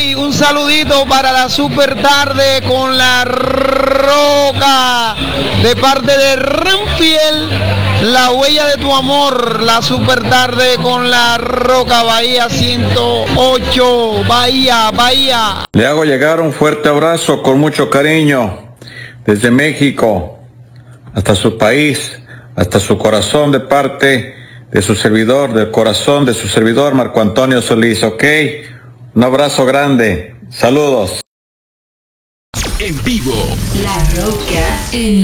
Hey, un saludito para la super tarde con la Roca, de parte de Renfield, la huella de tu amor, la super tarde con la Roca, Bahía 108, Bahía. Le hago llegar un fuerte abrazo con mucho cariño desde México hasta su país, hasta su corazón, de parte de su servidor, del corazón de su servidor Marco Antonio Solís, ¿ok? Un abrazo grande, saludos. En vivo. La Roca en